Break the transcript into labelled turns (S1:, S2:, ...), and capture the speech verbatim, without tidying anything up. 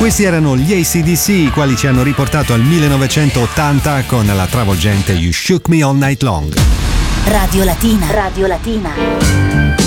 S1: Questi erano gli A C D C, i quali ci hanno riportato al millenovecentottanta con la travolgente You Shook Me All Night Long.
S2: Radio Latina. Radio Latina.